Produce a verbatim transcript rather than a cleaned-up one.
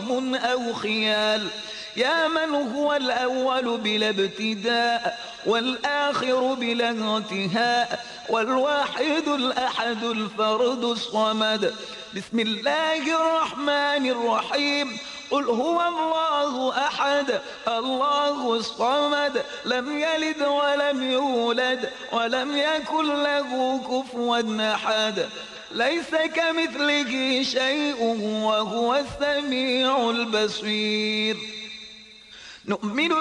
وهم أو خيال. يا من هو الأول بلا ابتداء والآخر بلا انتهاء والواحد الأحد الفرد الصمد. بسم الله الرحمن الرحيم. قل هو الله أحد الله الصمد لم يلد ولم يولد ولم يكن له كفوا أحد. ليس كمثله شيء وهو السميع البصير. نؤمن